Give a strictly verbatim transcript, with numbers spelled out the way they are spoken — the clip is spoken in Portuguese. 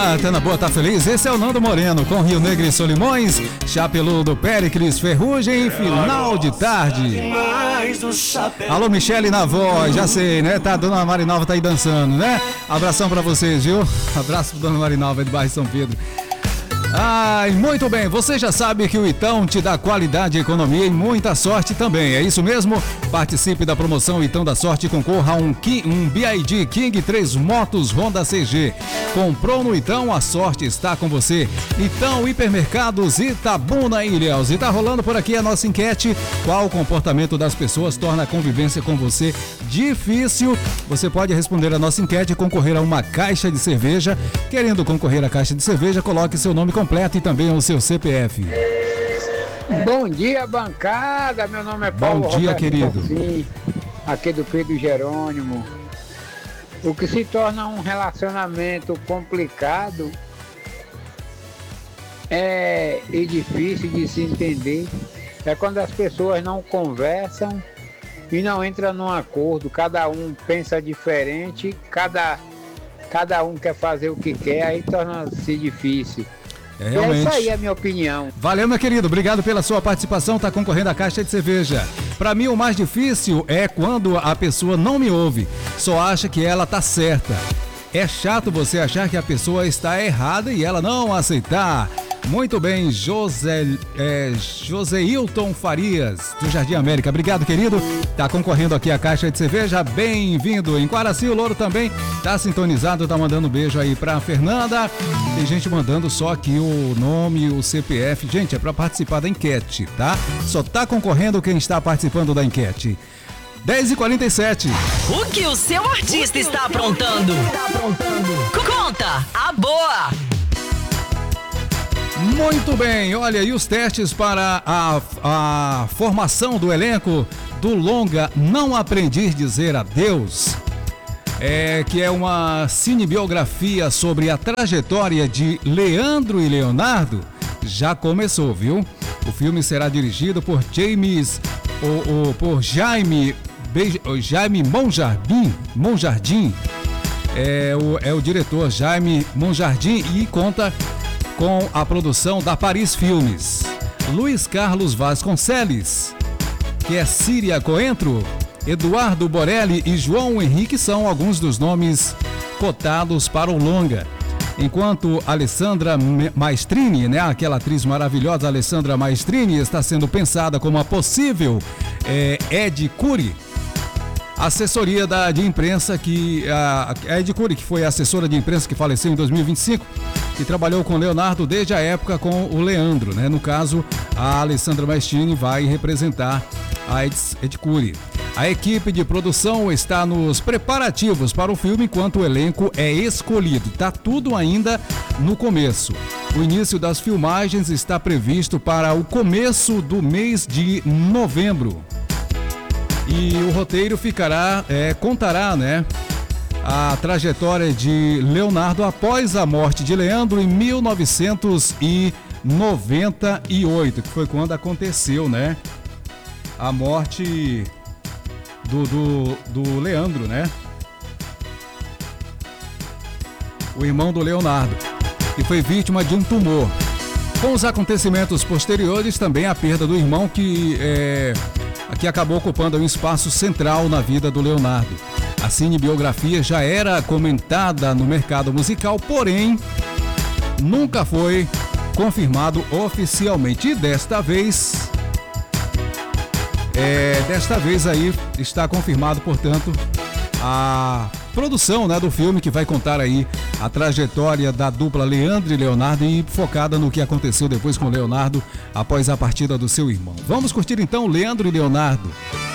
dia, tá na boa, tá feliz? Esse é o Nando Moreno com Rio Negro e Solimões, Chapeludo, Péricles, Ferrugem, final de tarde. Alô, Michele na voz, já sei, né? Tá, Dona Marinalva tá aí dançando, né? Abração pra vocês, viu? Abraço pro Dona Marinalva do bairro São Pedro. Ai, muito bem, você já sabe que o Itão te dá qualidade, economia e muita sorte também, é isso mesmo? Participe da promoção Itão da Sorte e concorra a um, um B I D King três Motos Honda C G. Comprou no Itão, a sorte está com você. Itão Hipermercados Itabuna, Ilhéus. E tá rolando por aqui a nossa enquete: qual o comportamento das pessoas torna a convivência com você difícil? Você pode responder a nossa enquete e concorrer a uma caixa de cerveja. Querendo concorrer à caixa de cerveja, coloque seu nome completo e também o seu C P F. Bom dia, bancada. Meu nome é Paulo Bom dia, Roberto querido. Bonfim, aqui do Pedro Jerônimo. O que se torna um relacionamento complicado é, e difícil de se entender é quando as pessoas não conversam e não entram num acordo. Cada um pensa diferente, cada, cada um quer fazer o que quer, aí torna-se difícil. É, realmente. É isso aí, a minha opinião. Valeu, meu querido. Obrigado pela sua participação. Tá concorrendo à caixa de cerveja. Pra mim, o mais difícil é quando a pessoa não me ouve, só acha que ela tá certa. É chato você achar que a pessoa está errada e ela não aceitar. Muito bem, José, é, Joseilton Farias, do Jardim América. Obrigado, querido. Tá concorrendo aqui a caixa de cerveja. Bem-vindo. Em Quaraci, o Louro também tá sintonizado. Tá mandando um beijo aí pra Fernanda. Tem gente mandando só aqui o nome, o C P F. Gente, é pra participar da enquete, tá? Só tá concorrendo quem está participando da enquete. dez e quarenta e sete. O que o seu artista está aprontando? Conta a boa! Muito bem, olha, e os testes para a, a formação do elenco do longa Não Aprendi a Dizer Adeus, é, que é uma cinebiografia sobre a trajetória de Leandro e Leonardo, já começou, viu? O filme será dirigido por James, ou, ou, por Jaime, Be, Jaime Monjardim, Monjardim, é o, é o diretor Jaime Monjardim e conta com a produção da Paris Filmes. Luiz Carlos Vasconcelos, que é Síria Coentro, Eduardo Borelli e João Henrique são alguns dos nomes cotados para o longa. Enquanto Alessandra Maestrini, né, aquela atriz maravilhosa Alessandra Maestrini, está sendo pensada como a possível é, Ed Curi. Assessoria da, de imprensa que a, a Ed Curi, que foi a assessora de imprensa que faleceu em dois mil e vinte e cinco, que trabalhou com o Leonardo desde a época com o Leandro, né? No caso, a Alessandra Maestrini vai representar a Ed, Ed Curi. A equipe de produção está nos preparativos para o filme enquanto o elenco é escolhido. Tá tudo ainda no começo. O início das filmagens está previsto para o começo do mês de novembro. E o roteiro ficará, é, contará, né, a trajetória de Leonardo após a morte de Leandro em mil novecentos e noventa e oito, que foi quando aconteceu, né, a morte do, do, do Leandro, né, o irmão do Leonardo, que foi vítima de um tumor. Com os acontecimentos posteriores, também a perda do irmão que é... que acabou ocupando um espaço central na vida do Leonardo. A cinebiografia já era comentada no mercado musical, porém, nunca foi confirmado oficialmente. E desta vez, é, desta vez aí está confirmado, portanto, a produção, né, do filme que vai contar aí a trajetória da dupla Leandro e Leonardo e focada no que aconteceu depois com Leonardo após a partida do seu irmão. Vamos curtir então Leandro e Leonardo.